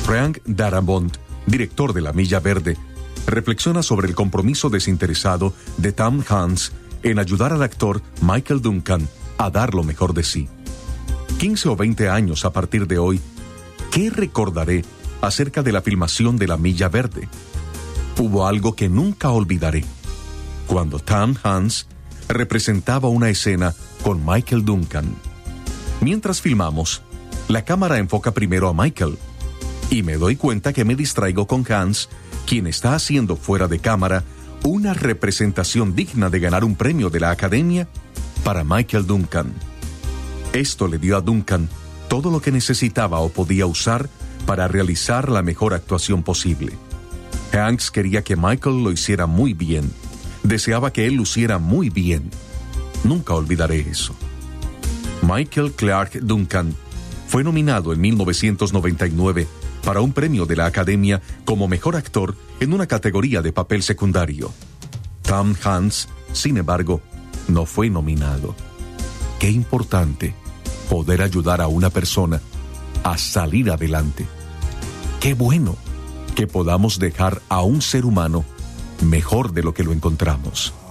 Frank Darabont, director de La Milla Verde, reflexiona sobre el compromiso desinteresado de Tom Hanks en ayudar al actor Michael Duncan a dar lo mejor de sí. 15 o 20 años a partir de hoy, ¿qué recordaré acerca de la filmación de La Milla Verde? Hubo algo que nunca olvidaré. Cuando Tom Hanks representaba una escena con Michael Duncan. Mientras filmamos, la cámara enfoca primero a Michael, y me doy cuenta que me distraigo con Hanks, quien está haciendo fuera de cámara una representación digna de ganar un premio de la Academia para Michael Duncan. Esto le dio a Duncan todo lo que necesitaba o podía usar para realizar la mejor actuación posible. Hanks quería que Michael lo hiciera muy bien. Deseaba que él luciera muy bien. Nunca olvidaré eso. Michael Clarke Duncan fue nominado en 1999 para un premio de la Academia como mejor actor en una categoría de papel secundario. Tom Hanks, sin embargo, no fue nominado. Qué importante poder ayudar a una persona a salir adelante. Qué bueno que podamos dejar a un ser humano mejor de lo que lo encontramos.